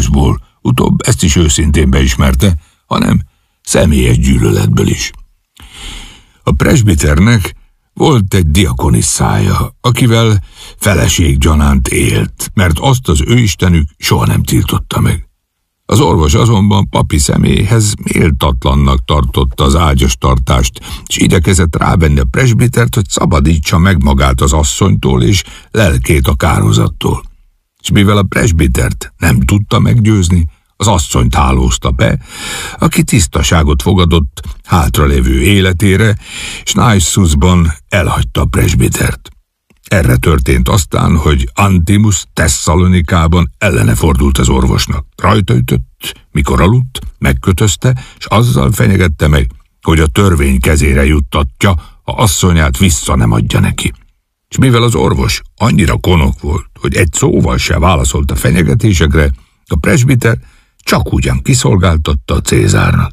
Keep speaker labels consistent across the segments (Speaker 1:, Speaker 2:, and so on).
Speaker 1: másból, utóbb ezt is őszintén beismerte, hanem személyes gyűlöletből is. A presbiternek volt egy diakonisszája, akivel feleséggyanánt élt, mert azt az ő istenük soha nem tiltotta meg. Az orvos azonban papi személyhez méltatlannak tartotta az ágyastartást, és igyekezett rávenni a presbitert, hogy szabadítsa meg magát az asszonytól és lelkét a kározattól. És mivel a presbitert nem tudta meggyőzni, az asszonyt hálózta be, aki tisztaságot fogadott hátralévő életére, és Naissusban elhagyta a presbitert. Erre történt aztán, hogy Antimus Tesszalonikában ellene fordult az orvosnak. Rajta ütött, mikor aludt, megkötözte, és azzal fenyegette meg, hogy a törvény kezére juttatja, ha asszonyát vissza nem adja neki. És mivel az orvos annyira konok volt, hogy egy szóval se válaszolt a fenyegetésekre, a presbiter csak ugyan kiszolgáltatta a Cézárnak.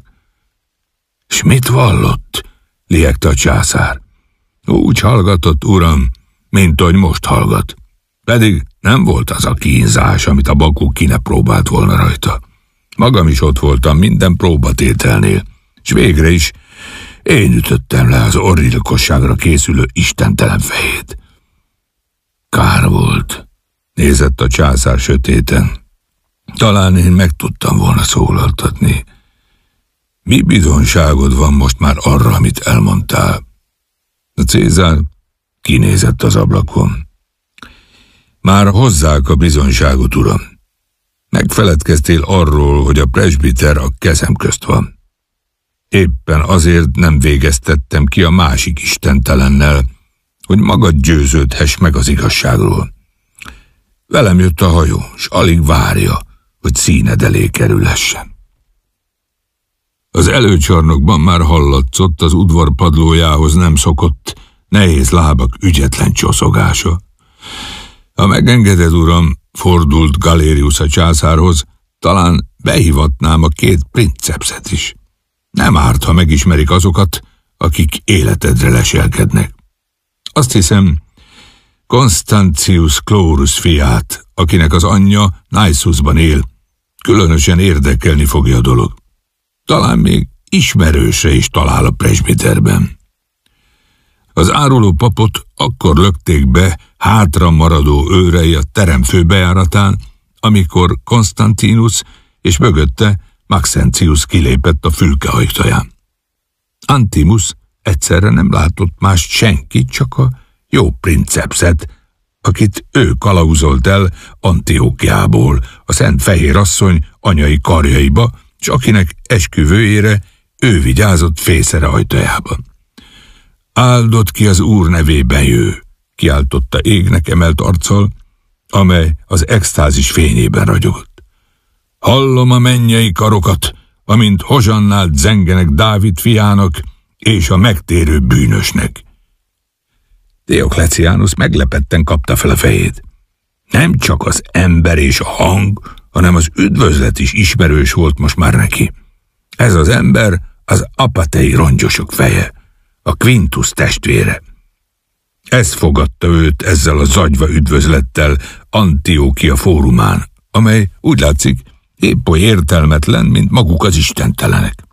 Speaker 1: És mit vallott? Liegte a császár. Úgy hallgatott, uram, mint ahogy most hallgat. Pedig nem volt az a kínzás, amit a bakuk ki ne próbált volna rajta. Magam is ott voltam minden próbatételnél, és végre is én ütöttem le az orrilkosságra készülő istentelen fejét. Kár volt, nézett a császár sötéten. Talán én meg tudtam volna szólaltatni. Mi bizonságod van most már arra, amit elmondtál? A Cézár kinézett az ablakon. Már hozzák a bizonyságot, uram. Megfeledkeztél arról, hogy a presbiter a kezem közt van. Éppen azért nem végeztettem ki a másik istentelennel, hogy magad győződhess meg az igazságról. Velem jött a hajó, s alig várja, hogy színed elé kerülhessen. Az előcsarnokban már hallatszott az udvar padlójához nem szokott, nehéz lábak ügyetlen csoszogása. Ha megengeded, uram, fordult Galerius a császárhoz, talán behivatnám a két princepszet is. Nem árt, ha megismerik azokat, akik életedre leselkednek. Azt hiszem, Constantius Chlorus fiát, akinek az anyja Naissusban él, különösen érdekelni fogja a dolog. Talán még ismerőse is talál a presbiterben. Az áruló papot akkor lökték be hátra maradó őrei a terem főbejáratán, amikor Constantinus és mögötte Maxentius kilépett a fülke ajtaján. Antimus egyszerre nem látott mást senkit, csak a jó princepszet, akit ő kalauzolt el Antiókiából, a Szent Fehér Asszony anyai karjaiba, s akinek esküvőjére ő vigyázott fészere ajtajában. Áldott ki az Úr nevében jő, kiáltotta égnek emelt arccal, amely az extázis fényében ragyogott. Hallom a mennyei karokat, amint hozsannát zengenek Dávid fiának és a megtérő bűnösnek. Dioklecianus meglepetten kapta fel a fejét. Nem csak az ember és a hang, hanem az üdvözlet is ismerős volt most már neki. Ez az ember az apatei rongyosok feje, a Quintus testvére. Ez fogadta őt ezzel a zagyva üdvözlettel Antiókia fórumán, amely úgy látszik épp oly értelmetlen, mint maguk az istentelenek.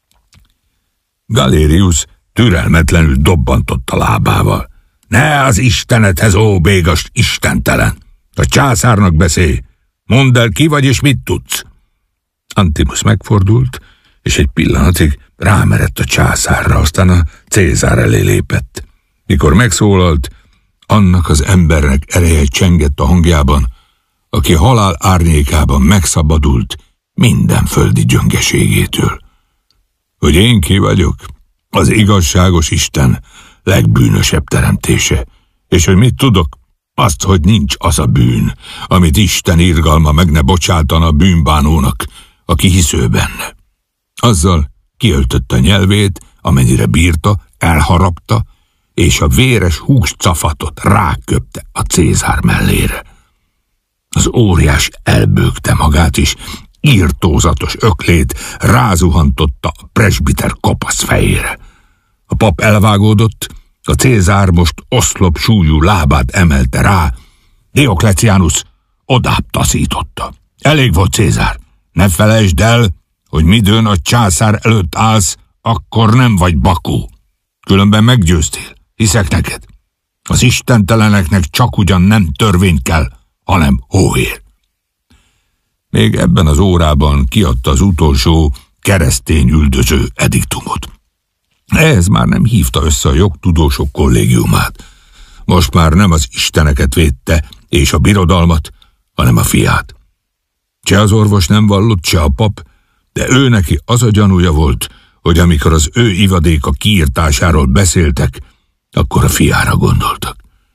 Speaker 1: Galerius türelmetlenül dobbantott a lábával. Ne az istenedhez, ó bégas istentelen! A császárnak beszélj! Mondd el, ki vagy és mit tudsz! Antimus megfordult, és egy pillanatig rámerett a császárra, aztán a Cézár elé lépett. Mikor megszólalt, annak az embernek ereje csengett a hangjában, aki halál árnyékában megszabadult minden földi gyöngeségétől. Hogy én ki vagyok? Az igazságos Isten legbűnösebb teremtése. És hogy mit tudok? Azt, hogy nincs az a bűn, amit Isten irgalma meg ne bocsátana a bűnbánónak, aki hisző benne. Azzal kiöltötte a nyelvét, amennyire bírta, elharapta, és a véres húscafatot ráköpte a Cézár mellére. Az óriás elbőgte magát is, írtózatos öklét rázuhantotta a presbiter kopasz fejére. A pap elvágódott, a Cézár most oszlop súlyú lábát emelte rá, Dioklecianus odább taszította. Elég volt, Cézár. Ne felejtsd el, hogy midőn a császár előtt állsz, akkor nem vagy bakó. Különben meggyőztél. Hiszek neked. Az istenteleneknek csak ugyan nem törvény kell, hanem hóhér. Még ebben az órában kiadta az utolsó keresztény üldöző ediktumot. Ehhez már nem hívta össze a jogtudósok kollégiumát. Most már nem az isteneket védte és a birodalmat, hanem a fiát. Se az orvos nem vallott, se a pap, de ő neki az a gyanúja volt, hogy amikor az ő ivadéka kiirtásáról beszéltek, akkor a fiára gondoltak.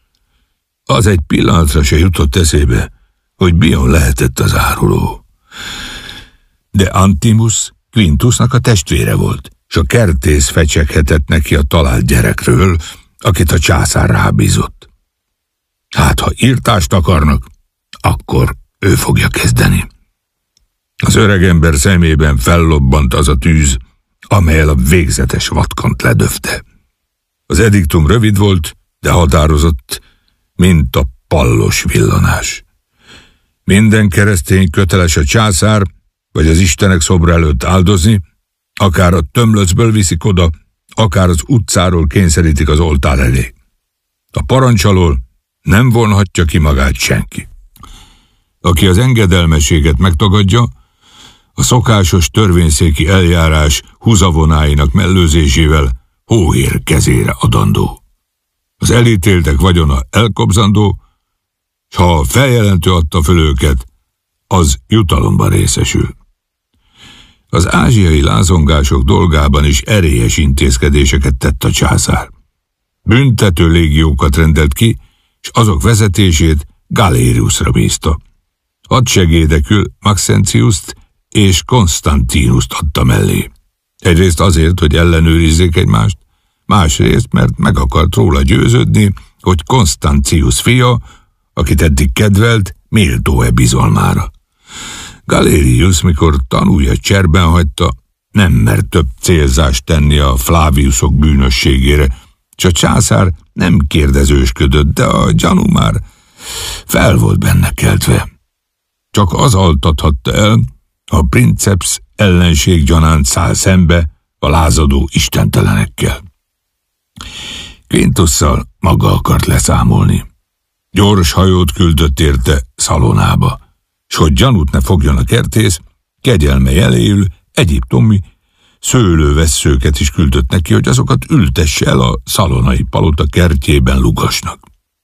Speaker 1: Az egy pillanatra se jutott eszébe, hogy Bion lehetett az áruló. De Antimus Quintusnak a testvére volt, és a kertész fecseghetett neki a talált gyerekről, akit a császár rábízott. Hát, ha írtást akarnak, akkor ő fogja kezdeni. Az öregember szemében fellobbant az a tűz, amellyel a végzetes vatkant ledöfte. Az ediktum rövid volt, de határozott, mint a pallos villanás. Minden keresztény köteles a császár, vagy az istenek szobra előtt áldozni, akár a tömlöcből viszik oda, akár az utcáról kényszerítik az oltár elé. A parancs alól nem vonhatja ki magát senki. Aki az engedelmességet megtagadja, a szokásos törvényszéki eljárás húzavonáinak mellőzésével hóhér kezére adandó. Az elítéltek vagyona elkobzandó, s ha a feljelentő adta föl őket, az jutalomban részesül. Az ázsiai lázongások dolgában is erélyes intézkedéseket tett a császár. Büntető légiókat rendelt ki, s azok vezetését Galeriusra bízta. Hadsegédekül Maxentiust és Konstantinust adta mellé. Egyrészt azért, hogy ellenőrizzék egymást, másrészt, mert meg akart róla győződni, hogy Constantius fia, akit eddig kedvelt, méltó-e bizalmára. Galerius, mikor tanúja cserben hagyta, nem mert több célzást tenni a Flaviusok bűnösségére, és a császár nem kérdezősködött, de a gyanú már fel volt benne keltve. Csak az altathatta el, ha a princeps ellenség gyanánt száll szembe a lázadó istentelenekkel. Quintusszal maga akart leszámolni. Gyors hajót küldött érte Szalonába, s hogy gyanút ne fogjon a kertész, kegyelme jeléül egyiptomi szőlővesszőket is küldött neki, hogy azokat ültesse el a szalonai palota kertjében Lugasnak.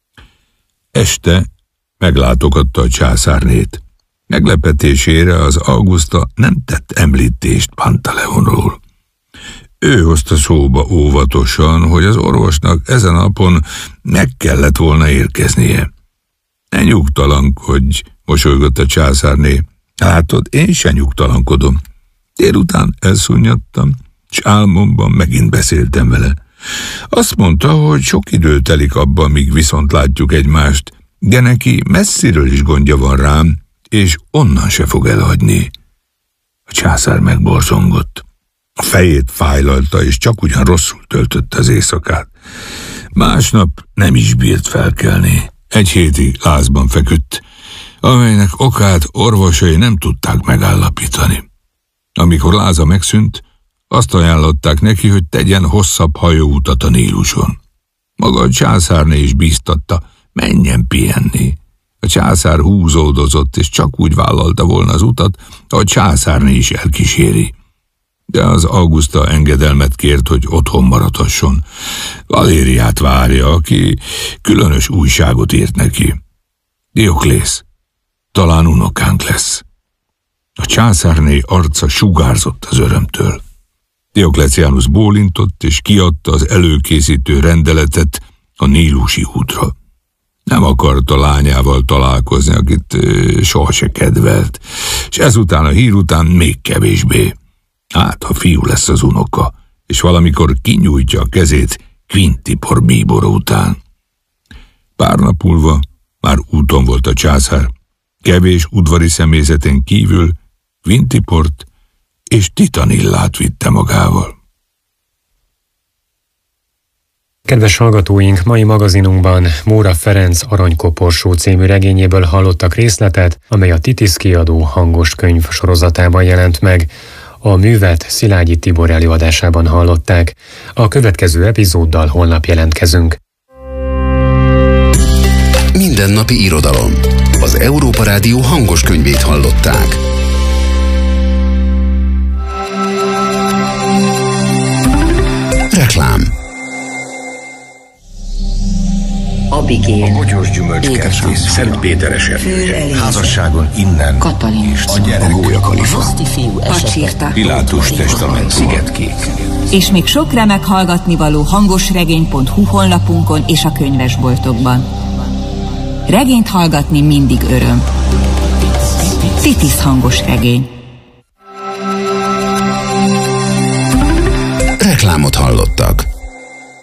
Speaker 1: Este meglátogatta a császárnét. Meglepetésére az Auguszta nem tett említést Pantaleonról. Ő hozta szóba óvatosan, hogy az orvosnak ezen napon meg kellett volna érkeznie. Ne nyugtalankodj, mosolygott a császárné. Látod, én se nyugtalankodom. Délután elszunnyadtam, s álmomban megint beszéltem vele. Azt mondta, hogy sok idő telik abban, míg viszont látjuk egymást, de neki messziről is gondja van rám, és onnan se fog elhagyni. A császár megborzongott. A fejét fájlalta, és csak ugyan rosszul töltötte az éjszakát. Másnap nem is bírt felkelni. Egy hétig lázban feküdt, amelynek okát orvosai nem tudták megállapítani. Amikor láza megszűnt, azt ajánlották neki, hogy tegyen hosszabb hajóutat a Níluson. Maga a császárné is bíztatta, menjen pihenni. A császár húzódozott, és csak úgy vállalta volna az utat, ahogy császárné is elkíséri. De az Auguszta engedelmet kért, hogy otthon maradhasson. Valériát várja, aki különös újságot írt neki. Dioklész, talán unokánk lesz. A császárné arca sugárzott az örömtől. Diocletianus bólintott, és kiadta az előkészítő rendeletet a nílusi útra. Nem akart a lányával találkozni, akit soha se kedvelt, és ezután a hír után még kevésbé. Hát, ha fiú lesz az unoka, és valamikor kinyújtja a kezét Quintipor bíbora után. Pár nap múlva már úton volt a császár, kevés udvari személyzeten kívül Quintiport és Titanillát vitte magával.
Speaker 2: Kedves hallgatóink, mai magazinunkban Móra Ferenc Aranykoporsó című regényéből hallottak részletet, amely a Titis kiadó hangos könyv sorozatában jelent meg. A művet Szilágyi Tibor előadásában hallották. A következő epizóddal holnap jelentkezünk.
Speaker 3: Mindennapi irodalom. Az Európa Rádió hangos könyvét hallották. Reklám.
Speaker 4: Abigail,
Speaker 5: a Bogyós Gyümölcskertész, Szent Péteres erőse, házasságon innen,
Speaker 4: Katalin,
Speaker 5: a gyerek,
Speaker 3: a Gólya-Kalifa,
Speaker 4: Roszti fiú esete,
Speaker 5: Pilátus testament, Szigetkék.
Speaker 6: És még sok remek hallgatnivaló hangosregény.hu honlapunkon és a könyvesboltokban. Regényt hallgatni mindig öröm. Titis hangos regény.
Speaker 3: Reklámot hallott.